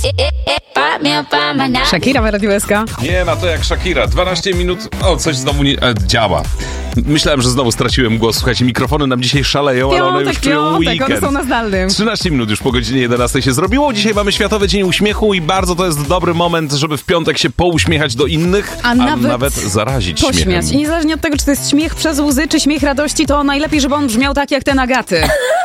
Shakira w Radiu SK. Nie ma to jak Shakira. 12 minut. O, coś znowu nie działa. Myślałem, że znowu straciłem głos. Słuchajcie, mikrofony nam dzisiaj szaleją, ale one już czują weekend. One są na zdalnym. 13 minut już po godzinie 11 się zrobiło. Dzisiaj mamy Światowy Dzień Uśmiechu i bardzo to jest dobry moment, żeby w piątek się pouśmiechać do innych, a nawet zarazić pośmiać. śmiechem. I niezależnie od tego, czy to jest śmiech przez łzy, czy śmiech radości, to najlepiej, żeby on brzmiał tak jak ten Agaty.